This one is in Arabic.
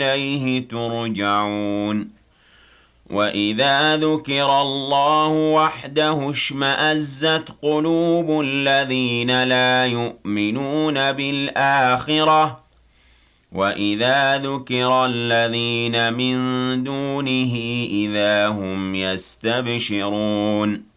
إِلَيْهِ تُرْجَعُونَ وَإِذَا ذُكِرَ اللَّهُ وَحْدَهُ اشْمَأَزَّتْ قُلُوبُ الَّذِينَ لَا يُؤْمِنُونَ بِالْآخِرَةِ وَإِذَا ذُكِرَ الَّذِينَ مِن دُونِهِ إِذَا هُمْ يَسْتَبْشِرُونَ